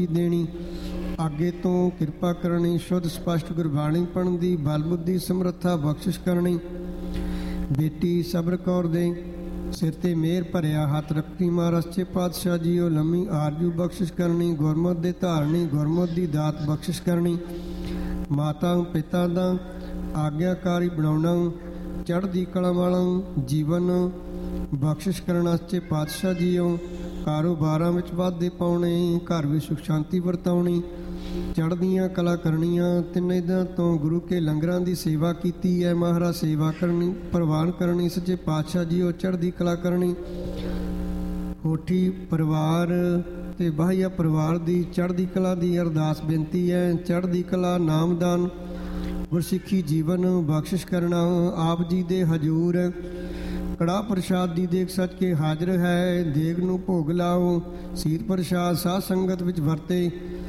ਦੇਣੀ। ਅੱਗੇ ਤੋਂ ਕਿਰਪਾ ਕਰਨੀ, ਸ਼ੁੱਧ ਸਪਸ਼ਟ ਗੁਰਬਾਣੀ ਪੜ੍ਹਨ ਦੀ ਬਲ ਬੁੱਧੀ ਸਮਰੱਥਾ ਬਖਸ਼ਿਸ਼ ਕਰਨੀ। ਬੇਟੀ ਸਬਰ ਕੌਰ ਦੇ ਸਿਰ ਤੇ ਮਿਹਰ ਭਰਿਆ ਹੱਥ ਰੱਖੀ। ਮਹਾਰਾਜ ਸੱਚੇ ਪਾਤਸ਼ਾਹ ਜੀਓ ਲੰਮੀ ਆਰਜੂ ਬਖਸ਼ਿਸ਼ ਕਰਨੀ। ਗੁਰਮਤਿ ਦੇ ਧਾਰਨੀ, ਗੁਰਮਤਿ ਦੀ ਦਾਤ ਬਖਸ਼ਿਸ਼ ਕਰਨੀ। ਮਾਤਾ ਪਿਤਾ ਦਾ ਆਗਿਆਕਾਰੀ ਬਣਾਉਣਾ, ਚੜ੍ਹਦੀ ਕਲਾ ਵਾਲਾ ਜੀਵਨ ਬਖਸ਼ਿਸ਼ ਕਰਨਾ। ਸੱਚੇ ਪਾਤਸ਼ਾਹ ਜੀਓ ਕਾਰੋਬਾਰਾਂ ਵਿੱਚ ਵਾਧੇ ਪਾਉਣੇ, ਘਰ ਵਿੱਚ ਸੁਖ ਸ਼ਾਂਤੀ ਵਰਤਾਉਣੀ, ਚੜ੍ਹਦੀਆਂ ਕਲਾ ਕਰਨੀਆਂ। ਤਿੰਨੇ ਦਿਨਾਂ ਤੋਂ ਗੁਰੂ ਕੇ ਲੰਗਰਾਂ ਦੀ ਸੇਵਾ ਕੀਤੀ ਹੈ। ਮਹਾਰਾਜ ਸੇਵਾ ਕਰਨੀ, ਪ੍ਰਵਾਨ ਕਰਨੀ। ਸੱਚੇ ਪਾਤਸ਼ਾਹ ਜੀਓ ਚੜ੍ਹਦੀ ਕਲਾ ਕਰਨੀ। ਕੋਠੀ ਪਰਿਵਾਰ ਤੇ ਬਾਹੀਆ ਪਰਿਵਾਰ ਦੀ ਚੜ੍ਹਦੀ ਕਲਾ ਦੀ ਅਰਦਾਸ ਬੇਨਤੀ ਹੈ। ਚੜ੍ਹਦੀ ਕਲਾ, ਨਾਮਦਾਨ, ਗੁਰਸਿੱਖੀ ਜੀਵਨ ਬਖਸ਼ਿਸ਼ ਕਰਨਾ। ਆਪ ਜੀ ਦੇ ਹਜ਼ੂਰ ਕੜਾਹ ਪ੍ਰਸ਼ਾਦ ਦੀ ਦੇਗ ਸੱਜ ਕੇ ਹਾਜ਼ਰ ਹੈ। ਦੇਗ ਨੂੰ ਭੋਗ ਲਾਓ। ਸੀਤ ਪ੍ਰਸ਼ਾਦ ਸਾਧ ਸੰਗਤ ਵਿੱਚ ਵਰਤੇ।